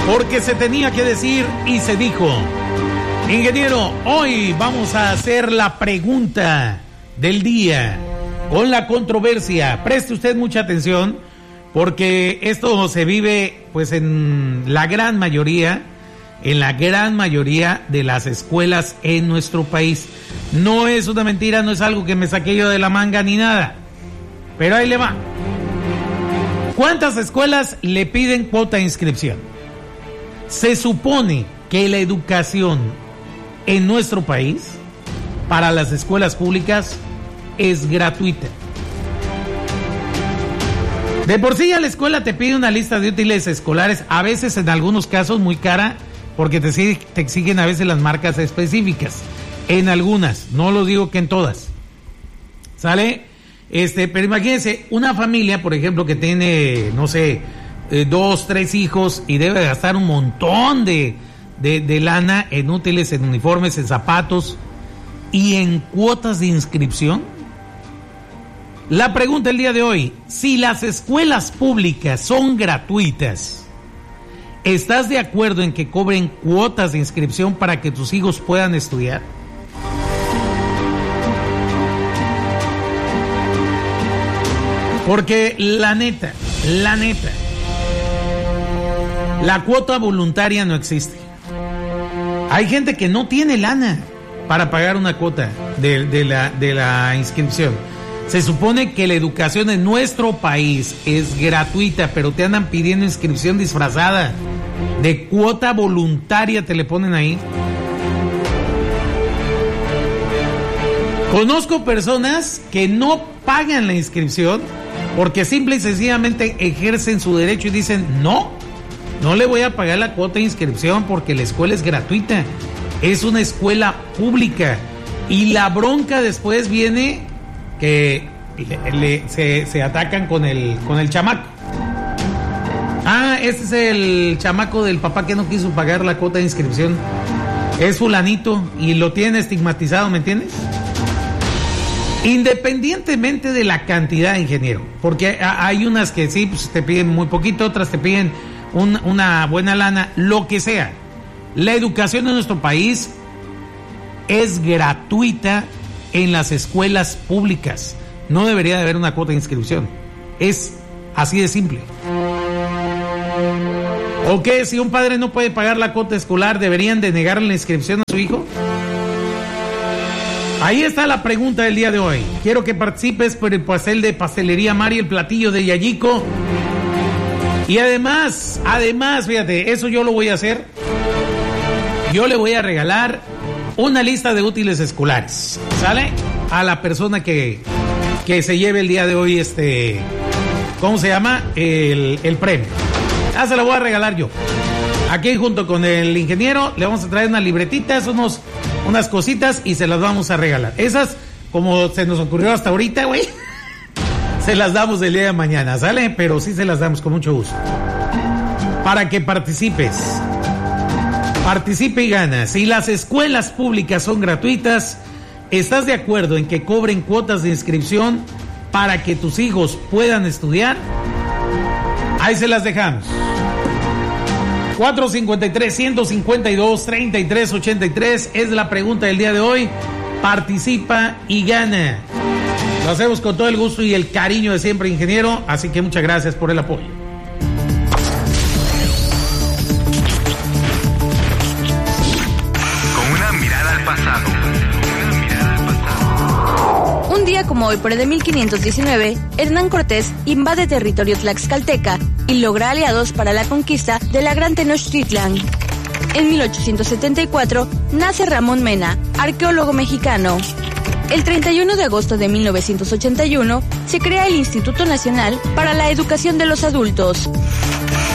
Porque se tenía que decir y se dijo. Ingeniero, hoy vamos a hacer la pregunta del día con la controversia. Preste usted mucha atención porque esto se vive pues en la gran mayoría de las escuelas en nuestro país. No es una mentira, no es algo que me saqué yo de la manga ni nada. Pero ahí le va. ¿Cuántas escuelas le piden cuota de inscripción? Se supone que la educación en nuestro país, para las escuelas públicas, es gratuita. De por sí ya la escuela te pide una lista de útiles escolares, a veces en algunos casos muy cara, porque te exigen a veces las marcas específicas. En algunas, no lo digo que en todas. ¿Sale? Pero imagínense, una familia, por ejemplo, que tiene, no sé, 2, 3 hijos y debe gastar un montón de lana en útiles, en uniformes, en zapatos y en cuotas de inscripción. La pregunta del día de hoy: si las escuelas públicas son gratuitas, ¿estás de acuerdo en que cobren cuotas de inscripción para que tus hijos puedan estudiar? Porque la neta, la cuota voluntaria no existe. Hay gente que no tiene lana para pagar una cuota de la inscripción. Se supone que la educación en nuestro país es gratuita, pero te andan pidiendo inscripción disfrazada. De cuota voluntaria te le ponen ahí. Conozco personas que no pagan la inscripción porque simple y sencillamente ejercen su derecho y dicen: no le voy a pagar la cuota de inscripción porque la escuela es gratuita, es una escuela pública. Y la bronca después viene que se atacan con el chamaco. Este es el chamaco del papá que no quiso pagar la cuota de inscripción, es fulanito, y lo tiene estigmatizado, ¿me entiendes? Independientemente de la cantidad, ingeniero, porque hay unas que sí, pues te piden muy poquito, otras te piden una buena lana, lo que sea. La educación en nuestro país es gratuita en las escuelas públicas. No debería de haber una cuota de inscripción. Es así de simple. ¿O qué? Si un padre no puede pagar la cuota escolar, ¿deberían de negarle la inscripción a su hijo? Ahí está la pregunta del día de hoy. Quiero que participes por el pastel de Pastelería Mari, el platillo de Yayico. Y además, fíjate, eso yo lo voy a hacer. Yo le voy a regalar una lista de útiles escolares, ¿sale? A la persona que se lleve el día de hoy ¿cómo se llama? El premio. Se la voy a regalar yo. Aquí junto con el ingeniero le vamos a traer unas libretitas, unas cositas, y se las vamos a regalar. Esas, como se nos ocurrió hasta ahorita, güey, se las damos el día de mañana, ¿sale? Pero sí se las damos con mucho gusto. Para que participes. Participe y gana. Si las escuelas públicas son gratuitas, ¿estás de acuerdo en que cobren cuotas de inscripción para que tus hijos puedan estudiar? Ahí se las dejamos. 453-152-3383 es la pregunta del día de hoy. Participa y gana. Lo hacemos con todo el gusto y el cariño de siempre, ingeniero. Así que muchas gracias por el apoyo. Con una mirada al pasado. Un día como hoy, por el de 1519, Hernán Cortés invade territorio tlaxcalteca y logra aliados para la conquista de la Gran Tenochtitlan. En 1874 nace Ramón Mena, arqueólogo mexicano. El 31 de agosto de 1981 se crea el Instituto Nacional para la Educación de los Adultos.